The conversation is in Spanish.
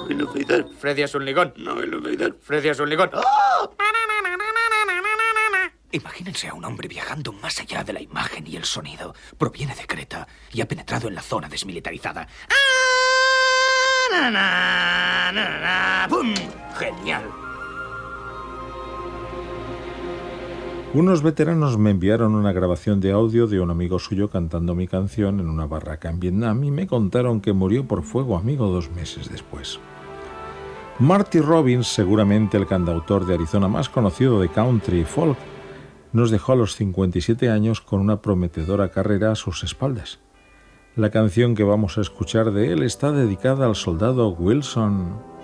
el hospital. Freddy es un ligón. No, el hospital. Freddy es un ligón. ¡Ah! Imagínense a un hombre viajando más allá de la imagen y el sonido. Proviene de Creta y ha penetrado en la zona desmilitarizada. ¡Pum! ¡Genial! Unos veteranos me enviaron una grabación de audio de un amigo suyo cantando mi canción en una barraca en Vietnam y me contaron que murió por fuego amigo 2 meses después. Marty Robbins, seguramente el cantautor de Arizona más conocido de country y folk, nos dejó a los 57 años con una prometedora carrera a sus espaldas. La canción que vamos a escuchar de él está dedicada al soldado Wilson